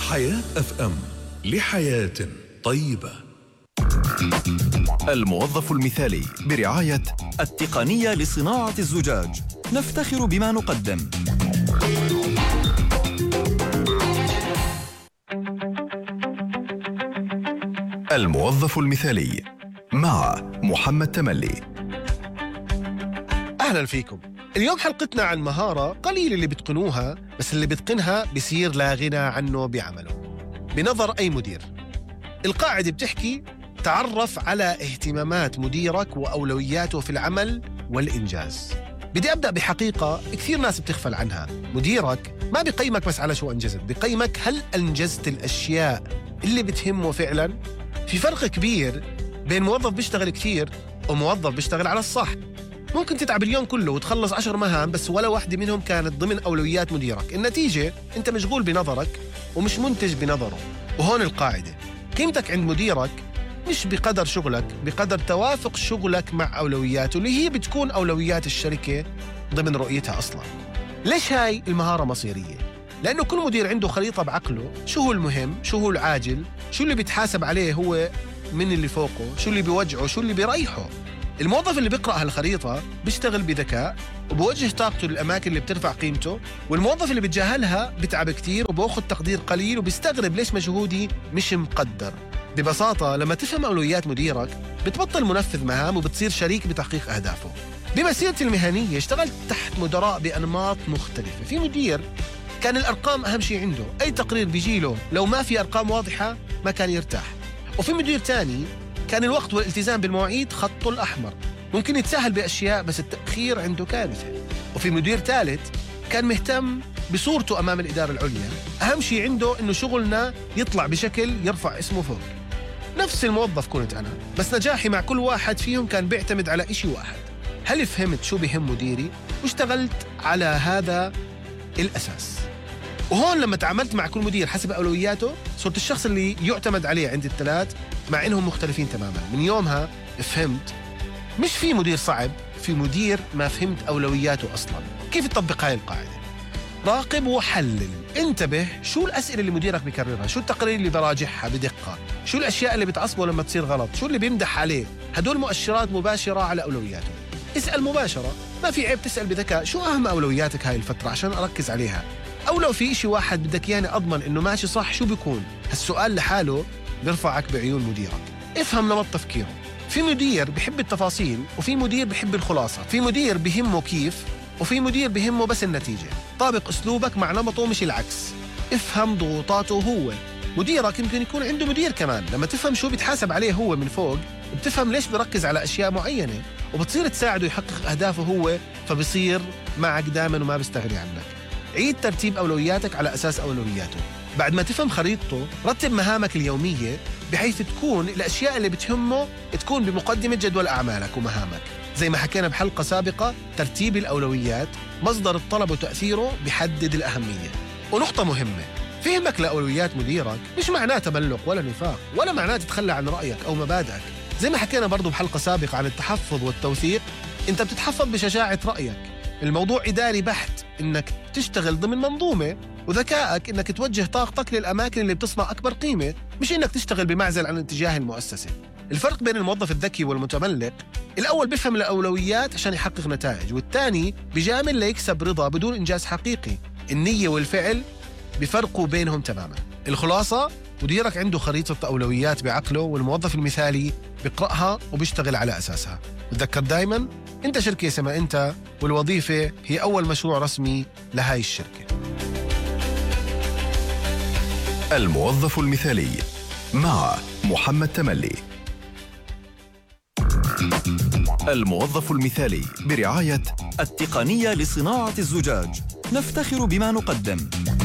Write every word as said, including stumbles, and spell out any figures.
حياة أف أم، لحياة طيبة. الموظف المثالي برعاية التقنية لصناعة الزجاج. نفتخر بما نقدم. الموظف المثالي مع محمد تملي. أهلا فيكم. اليوم حلقتنا عن مهارة قليل اللي بيتقنوها، بس اللي بيتقنها بيصير لا غنى عنه بعمله بنظر أي مدير. القاعدة بتحكي: تعرف على اهتمامات مديرك وأولوياته في العمل والإنجاز. بدي أبدأ بحقيقة كثير ناس بتغفل عنها. مديرك ما بيقيمك بس على شو أنجزت، بيقيمك هل أنجزت الأشياء اللي بتهمه فعلا. في فرق كبير بين موظف بيشتغل كثير وموظف بيشتغل على الصح. ممكن تتعب اليوم كله وتخلص عشر مهام بس ولا واحدة منهم كانت ضمن أولويات مديرك. النتيجة أنت مشغول بنظرك ومش منتج بنظره. وهون القاعدة: قيمتك عند مديرك مش بقدر شغلك، بقدر توافق شغلك مع أولوياته اللي هي بتكون أولويات الشركة ضمن رؤيتها أصلا. ليش هاي المهارة مصيرية؟ لأنه كل مدير عنده خريطة بعقله، شو هو المهم، شو هو العاجل، شو اللي بيتحاسب عليه هو من اللي فوقه، شو اللي بيوجعه، شو اللي بيريحه. الموظف اللي بيقرأ هالخريطة بيشتغل بذكاء وبوجه طاقته للأماكن اللي بترفع قيمته، والموظف اللي بيتجاهلها بتعب كتير وبأخذ تقدير قليل وبيستغرب ليش مجهودي مش مقدر. ببساطة لما تفهم أولويات مديرك بتبطل منفذ مهام وبتصير شريك بتحقيق أهدافه. بمسيرتي المهنية اشتغلت تحت مدراء بأنماط مختلفة. في مدير كان الأرقام أهم شيء عنده، أي تقرير بيجيله لو ما في أرقام واضحة ما كان يرتاح. وفي مدير تاني كان الوقت والالتزام بالمواعيد خطه الأحمر، ممكن يتساهل بأشياء بس التأخير عنده كارثة. وفي مدير ثالث كان مهتم بصورته أمام الإدارة العليا، أهم شيء عنده إنه شغلنا يطلع بشكل يرفع اسمه فوق. نفس الموظف كنت أنا، بس نجاحي مع كل واحد فيهم كان بيعتمد على إشي واحد: هل فهمت شو بهم مديري واشتغلت على هذا الأساس. وهون لما تعاملت مع كل مدير حسب أولوياته صرت الشخص اللي يعتمد عليه عند الثلاث، مع إنهم مختلفين تماما. من يومها فهمت مش في مدير صعب، في مدير ما فهمت أولوياته أصلا. كيف تطبق هاي القاعدة؟ راقب وحلل. انتبه شو الأسئلة اللي مديرك بيكررها، شو التقارير اللي براجعها بدقة، شو الأشياء اللي بتعصبه لما تصير غلط، شو اللي بيمدح عليه. هدول مؤشرات مباشرة على أولوياته. اسأل مباشرة، ما في عيب تسأل بذكاء: شو أهم أولوياتك هاي الفترة عشان أركز عليها؟ أو لو في إشي واحد بدك ياني أضمن إنه ماشي صح شو بيكون؟ هالسؤال لحاله بيرفعك بعيون مديرك. افهم نمط تفكيره. في مدير بيحب التفاصيل وفي مدير بيحب الخلاصة. في مدير بيهمه كيف وفي مدير بيهمه بس النتيجة. طابق أسلوبك مع نمطه مش العكس. افهم ضغوطاته هو. مديرك يمكن يكون عنده مدير كمان. لما تفهم شو بيتحاسب عليه هو من فوق بتفهم ليش بركز على أشياء معينة وبتصير تساعده يحقق أهدافه هو، فبصير معك دائما وما بيستغني عنك. عيد ترتيب أولوياتك على أساس أولوياته. بعد ما تفهم خريطته رتب مهامك اليومية بحيث تكون الأشياء اللي بتهمه تكون بمقدمة جدول أعمالك ومهامك. زي ما حكينا بحلقة سابقة، ترتيب الأولويات مصدر الطلب وتأثيره بيحدد الأهمية. ونقطة مهمة: فهمك لأولويات مديرك مش معناه تملق ولا نفاق ولا معناه تتخلى عن رأيك أو مبادئك. زي ما حكينا برضو بحلقة سابقة عن التحفظ والتوثيق، انت بتتحفظ بشجاعة رأيك. الموضوع إداري بحت، إنك تشتغل ضمن منظومة، وذكائك إنك توجه طاقتك للأماكن اللي بتصنع أكبر قيمة، مش إنك تشتغل بمعزل عن اتجاه المؤسسة. الفرق بين الموظف الذكي والمتملق: الأول بيفهم الأولويات عشان يحقق نتائج، والثاني بيجامل ليكسب رضا بدون إنجاز حقيقي. النية والفعل بيفرقوا بينهم تماما. الخلاصة: مديرك عنده خريطة أولويات بعقله، والموظف المثالي بيقرأها وبيشتغل على أساسها. وتذكر دايما أنت شركة اسمها أنت، والوظيفة هي أول مشروع رسمي لهاي الشركة. الموظف المثالي مع محمد تملي. الموظف المثالي برعاية التقنية لصناعة الزجاج. نفتخر بما نقدم.